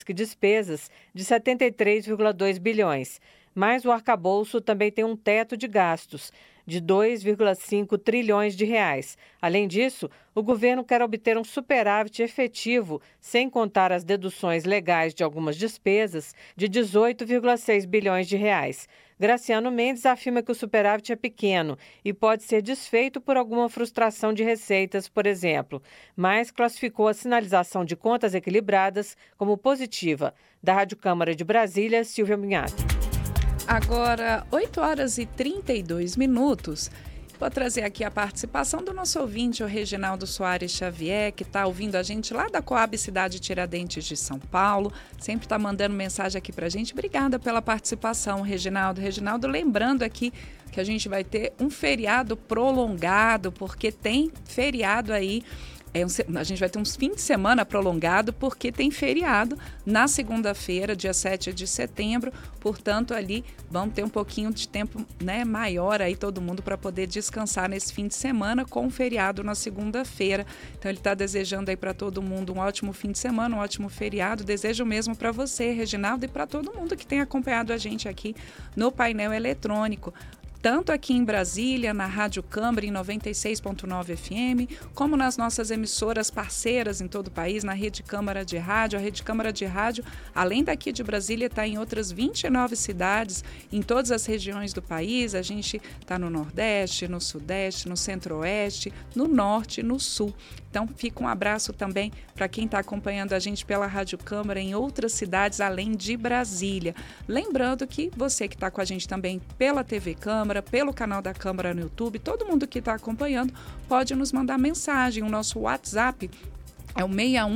e despesas de 73,2 bilhões. Mas o arcabouço também tem um teto de gastos de 2,5 trilhões de reais. Além disso, o governo quer obter um superávit efetivo, sem contar as deduções legais de algumas despesas, de 18,6 bilhões de reais. Graciano Mendes afirma que o superávit é pequeno e pode ser desfeito por alguma frustração de receitas, por exemplo, mas classificou a sinalização de contas equilibradas como positiva. Da Rádio Câmara de Brasília, Silvia Minhato. Agora, 8 horas e 32 minutos. Vou trazer aqui a participação do nosso ouvinte, o Reginaldo Soares Xavier, que está ouvindo a gente lá da Coab Cidade Tiradentes de São Paulo. Sempre está mandando mensagem aqui para a gente. Obrigada pela participação, Reginaldo. Reginaldo, lembrando aqui que a gente vai ter um feriado prolongado, porque tem feriado aí. A gente vai ter uns fim de semana prolongado porque tem feriado na segunda-feira, dia 7 de setembro. Portanto, ali vamos ter um pouquinho de tempo, né, maior aí todo mundo para poder descansar nesse fim de semana com o feriado na segunda-feira. Então, ele está desejando aí para todo mundo um ótimo fim de semana, um ótimo feriado. Desejo mesmo para você, Reginaldo, e para todo mundo que tem acompanhado a gente aqui no painel eletrônico. Tanto aqui em Brasília, na Rádio Câmara, em 96,9 FM, como nas nossas emissoras parceiras em todo o país, na Rede Câmara de Rádio. A Rede Câmara de Rádio, além daqui de Brasília, está em outras 29 cidades, em todas as regiões do país. A gente está no Nordeste, no Sudeste, no Centro-Oeste, no Norte, no Sul. Então, fica um abraço também para quem está acompanhando a gente pela Rádio Câmara em outras cidades, além de Brasília. Lembrando que você que está com a gente também pela TV Câmara, pelo canal da Câmara no YouTube, todo mundo que está acompanhando pode nos mandar mensagem. O nosso WhatsApp é o 61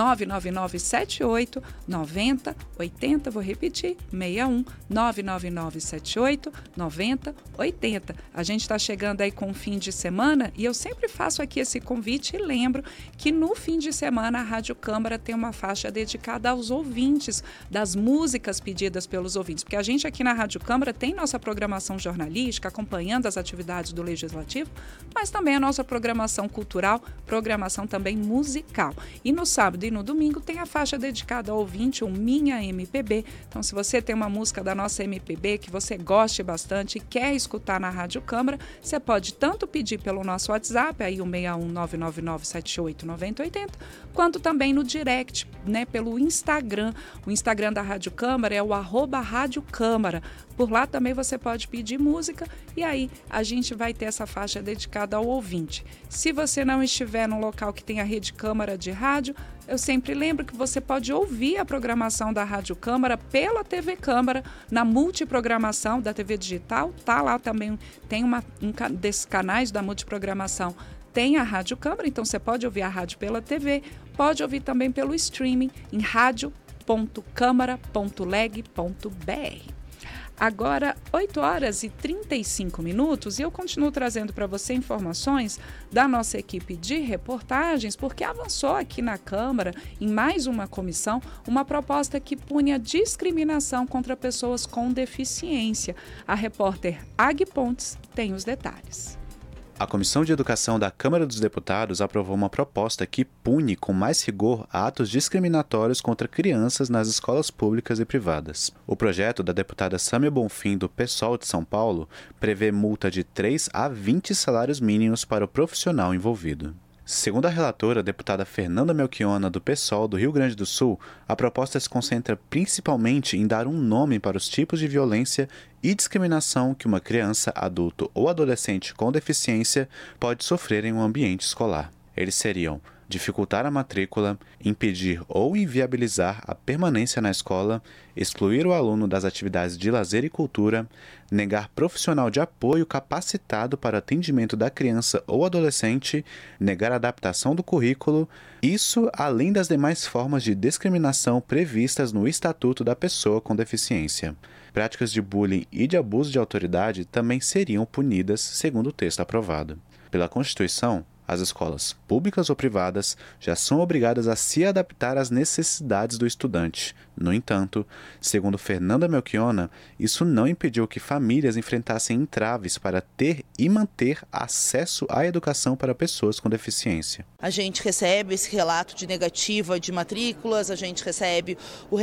99978 9080. Vou repetir, 61 99978 9080. A gente está chegando aí com o fim de semana e eu sempre faço aqui esse convite e lembro que no fim de semana a Rádio Câmara tem uma faixa dedicada aos ouvintes, das músicas pedidas pelos ouvintes, porque a gente aqui na Rádio Câmara tem nossa programação jornalística, acompanhando as atividades do Legislativo, mas também a nossa programação cultural, programação também musical. E no sábado e no domingo tem a faixa dedicada ao ouvinte, o Minha MPB. Então, se você tem uma música da nossa MPB que você goste bastante e quer escutar na Rádio Câmara, você pode tanto pedir pelo nosso WhatsApp, aí o 61999789080, quanto também no direct, né, pelo Instagram. O Instagram da Rádio Câmara é o @Rádio Câmara. Por lá também você pode pedir música e aí a gente vai ter essa faixa dedicada ao ouvinte. Se você não estiver num local que tem a Rede Câmara de Rádio, eu sempre lembro que você pode ouvir a programação da Rádio Câmara pela TV Câmara, na multiprogramação da TV Digital. Tá lá também, tem um desses canais da multiprogramação, tem a Rádio Câmara, então você pode ouvir a rádio pela TV, pode ouvir também pelo streaming em radio.câmara.leg.br. Agora, 8 horas e 35 minutos e eu continuo trazendo para você informações da nossa equipe de reportagens, porque avançou aqui na Câmara, em mais uma comissão, uma proposta que pune a discriminação contra pessoas com deficiência. A repórter Ag Pontes tem os detalhes. A Comissão de Educação da Câmara dos Deputados aprovou uma proposta que pune com mais rigor atos discriminatórios contra crianças nas escolas públicas e privadas. O projeto da deputada Sâmia Bonfim, do PSOL de São Paulo, prevê multa de 3 a 20 salários mínimos para o profissional envolvido. Segundo a relatora, a deputada Fernanda Melchiona, do PSOL do Rio Grande do Sul, a proposta se concentra principalmente em dar um nome para os tipos de violência e discriminação que uma criança, adulto ou adolescente com deficiência pode sofrer em um ambiente escolar. Eles seriam dificultar a matrícula, impedir ou inviabilizar a permanência na escola, excluir o aluno das atividades de lazer e cultura, negar profissional de apoio capacitado para atendimento da criança ou adolescente, negar a adaptação do currículo, isso além das demais formas de discriminação previstas no Estatuto da Pessoa com Deficiência. Práticas de bullying e de abuso de autoridade também seriam punidas, segundo o texto aprovado. Pela Constituição, As escolas públicas ou privadas já são obrigadas a se adaptar às necessidades do estudante. No entanto, segundo Fernanda Melchiona, isso não impediu que famílias enfrentassem entraves para ter e manter acesso à educação para pessoas com deficiência. A gente recebe esse relato de negativa de matrículas, a gente recebe o